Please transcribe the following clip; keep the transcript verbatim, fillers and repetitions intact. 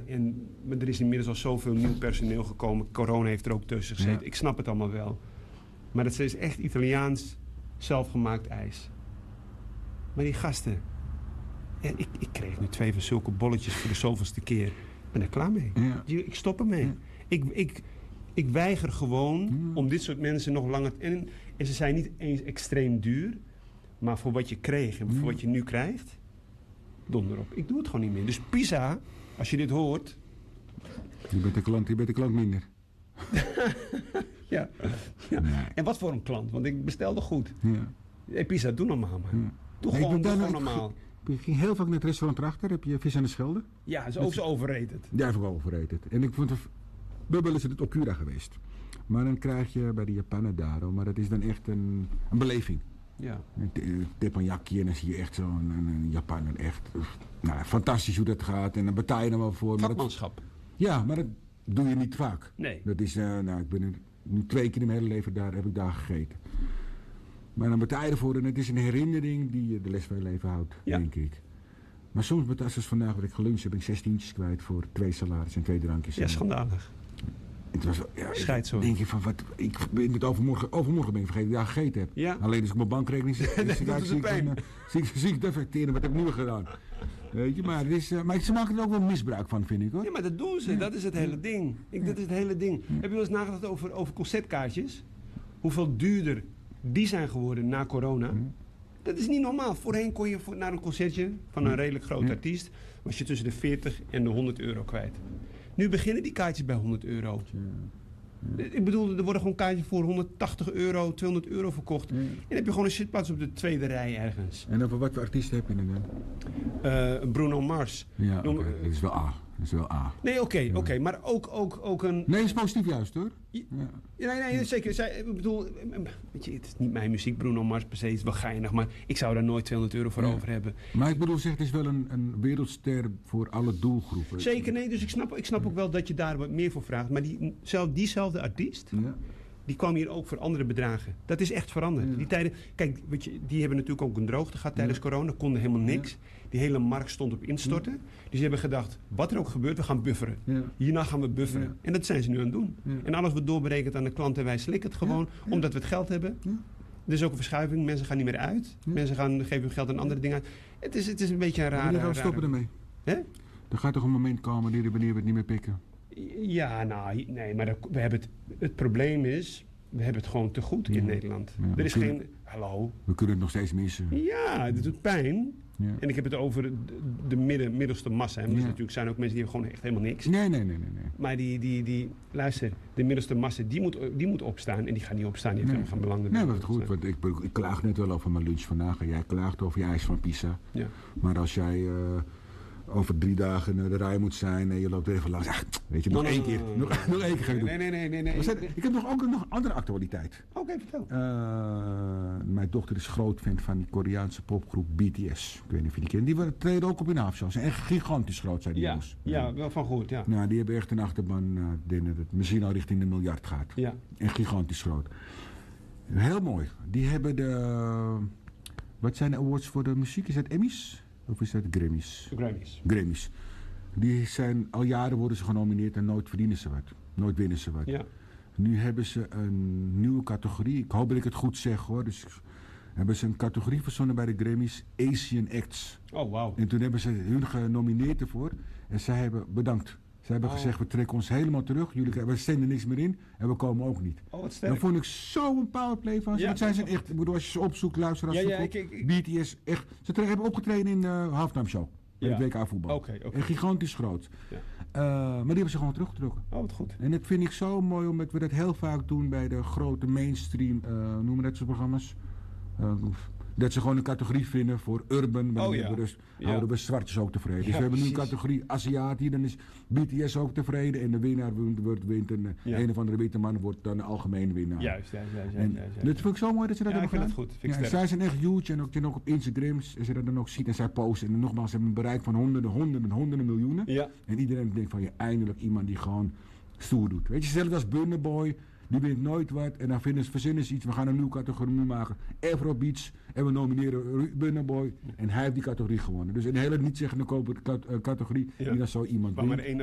en maar er is inmiddels al zoveel nieuw personeel gekomen. Corona heeft er ook tussen gezeten. Ja. Ik snap het allemaal wel. Maar het is echt Italiaans zelfgemaakt ijs. Maar die gasten... Ja, ik, ik kreeg nu twee van zulke bolletjes voor de zoveelste keer. Ik ben er klaar mee. Ja. Ik stop ermee. Ja. Ik, ik, ik weiger gewoon ja. om dit soort mensen nog langer... En, en ze zijn niet eens extreem duur. Maar voor wat je kreeg en voor ja. wat je nu krijgt... Donder op. Ik doe het gewoon niet meer. Dus Pisa, als je dit hoort... Je bent de klant, je bent de klant minder. ja. ja. Nee. En wat voor een klant? Want ik bestelde goed. Ja. Hey, Pisa, doe normaal, man. Ja. Doe nee, gewoon, doe gewoon normaal. Ik ging heel vaak naar het restaurant erachter. Heb je vis aan de Schelde? Ja, dat is ook zo overrated. Ja, ook overrated. En ik vond het... Bubbel is het op Cura geweest. Maar dan krijg je bij de Japanen daar... Maar dat is dan echt een, een beleving. Ja. Een teppanyaki en dan zie je echt zo'n een, een Japaner echt... Nou, fantastisch hoe dat gaat. En dan betaal je er wel voor. Vakmanschap. Maar dat, ja, maar dat doe je niet vaak. Nee. Dat is... Uh, nou, ik ben er, nu twee keer in mijn hele leven daar, heb ik daar gegeten. Maar dan betaal je ervoor en het is een herinnering die je de les van je leven houdt, ja. denk ik. Maar soms betaal je, vandaag wat ik geluncht heb, ik zestientjes kwijt voor twee salaris en twee drankjes. Ja, schandalig. Het was, ja, Scheidzooi. Denk je van, wat, ik ben het overmorgen, overmorgen ben ik vergeten dat ik daar gegeten heb. Ja. Alleen als ik mijn bankrekening zie, nee, zie, zie, pijn. Ik, zie, zie, zie ik het effecteren, wat heb ik nu gedaan. Weet je, maar, het is, uh, maar ze maken er ook wel misbruik van, vind ik, hoor. Ja, maar dat doen ze, ja. dat is het hele ding. Ik, ja. Dat is het hele ding. Ja. Heb je wel eens nagedacht over, over concertkaartjes? Hoeveel duurder die zijn geworden na corona? Ja. Dat is niet normaal. Voorheen kon je voor, naar een concertje van een redelijk groot ja. artiest... was je tussen de veertig en de honderd euro kwijt. Nu beginnen die kaartjes bij honderd euro. Ja. Ja. Ik bedoel, er worden gewoon kaartjes voor honderdtachtig euro, tweehonderd euro verkocht. Ja. En dan heb je gewoon een zitplaats op de tweede rij ergens. En over wat voor artiesten heb je dan? Uh, Bruno Mars. Ja, oké. Okay. Dat is wel A. Dat is wel A. Nee, oké, okay, ja. oké. Okay. Maar ook, ook, ook een... Nee, is positief juist, hoor. Ja. Ja, nee, nee, zeker. Zij, ik bedoel, weet je, het is niet mijn muziek. Bruno Mars per se is wel geinig, maar ik zou daar nooit tweehonderd euro voor ja. over hebben. Maar ik bedoel, zeg, het is wel een, een wereldster voor alle doelgroepen. Zeker, nee. Dus ik snap, ik snap ja. ook wel dat je daar wat meer voor vraagt. Maar die, zelf, diezelfde artiest... Ja. Die kwam hier ook voor andere bedragen. Dat is echt veranderd. Ja. Die tijden, kijk, weet je, die hebben natuurlijk ook een droogte gehad tijdens ja. corona. Konden helemaal niks. Ja. Die hele markt stond op instorten. Ja. Dus die hebben gedacht, wat er ook gebeurt, we gaan bufferen. Ja. Hierna gaan we bufferen. Ja. En dat zijn ze nu aan het doen. Ja. En alles wordt doorberekend aan de klant en wij slikken het gewoon. Ja. Ja. Omdat we het geld hebben. Ja. Er is ook een verschuiving. Mensen gaan niet meer uit. Ja. Mensen gaan, geven hun geld aan andere dingen uit. Het is, het is een beetje een rare... Wanneer gaan we stoppen ermee? Hè? Er gaat toch een moment komen wanneer we het niet meer pikken? Ja, nou, nee, maar dat, we hebben het, het probleem is... We hebben het gewoon te goed in ja. Nederland. Ja, er is kunnen, geen... Hallo? We kunnen het nog steeds missen. Ja, het doet pijn. Ja. En ik heb het over de, de midden, middelste massa. Want ja. er natuurlijk zijn ook mensen die hebben gewoon echt helemaal niks. Nee, nee, nee. nee, nee. Maar die, die, die... Luister, de middelste massa, die moet, die moet opstaan. En die gaat niet opstaan. Die heeft nee. helemaal geen belang. Nee, maar het goed. Want ik, ik klaag net wel over mijn lunch vandaag. En jij klaagt over je ijs van Pisa. Ja. Maar als jij... Uh, over drie dagen de rij moet zijn en je loopt even langs. Ach, weet je, nog no, één no, keer. No, no. Nog, nog één keer ga ik doen. Nee, nee, nee. nee, nee. Zijn, ik heb nog ook nog andere actualiteit. Oké, okay, vertel. Uh, mijn dochter is groot fan van die Koreaanse popgroep B T S. Ik weet niet of je die kent. Die treden ook op in afshows. Ze zijn echt gigantisch groot, zijn die ja, jongens. Ja, wel van goed, ja. Nou, die hebben echt een achterban, uh, denk dat het misschien al richting de miljard gaat. Ja. En gigantisch groot. Heel mooi. Die hebben de... Wat zijn de awards voor de muziek? Is dat Emmys? Of is dat Grammys? Grammys. Grammys. Die zijn, al jaren worden ze genomineerd en nooit verdienen ze wat. Nooit winnen ze wat. Ja. Nu hebben ze een nieuwe categorie. Ik hoop dat ik het goed zeg, hoor. Dus hebben ze een categorie verzonnen bij de Grammys. Asian Acts. Oh, wauw. En toen hebben ze hun genomineerd ervoor. En zij hebben bedankt. Ze hebben oh. gezegd, we trekken ons helemaal terug. Jullie, we zenden niks meer in. En we komen ook niet. Oh, wat sterk. Dan vond ik zo'n powerplay van ze. Ja, Want zij zijn echt, ik bedoel, als je ze opzoekt, luister als ja, ze ja, op. ik, ik, ik... B T S, echt. Ze tre- hebben opgetreden in de uh, halftime show. Bij ja. het W K voetbal. Okay, okay. En gigantisch groot. Ja. Uh, maar die hebben ze gewoon teruggetrokken. Oh, wat goed. En dat vind ik zo mooi, omdat we dat heel vaak doen bij de grote mainstream, uh, noemen we dat soort programma's. Uh, dat ze gewoon een categorie vinden voor urban. Maar oh, ja. we dus, ja. houden we zwartjes ook tevreden. Ja, dus we hebben nu een precies. categorie Aziatië, dan is B T S ook tevreden. En de winnaar wordt wint een, ja. een of andere witte man wordt dan de algemene winnaar. Juist, juist, juist. En juist, juist. dat vind ik zo mooi dat ze dat ja, hebben ik gedaan. vind het goed. Vind Ja, zij zijn echt huge en ook, en ook op Instagram, als je dat dan ook ziet en zij posten. En nogmaals, ze hebben een bereik van honderden, honderden, honderden miljoenen. Ja. En iedereen denkt van, je eindelijk iemand die gewoon stoer doet. Weet je, zelfs als Burna Boy, die wint nooit wat. En dan vinden ze, verzinnen ze iets, we gaan een nieuwe categorie maken. Afrobeats. En we nomineren Burna Boy. En hij heeft die categorie gewonnen. Dus een hele niet-zeggende categorie, ja. die dan zo iemand maar wint. maar één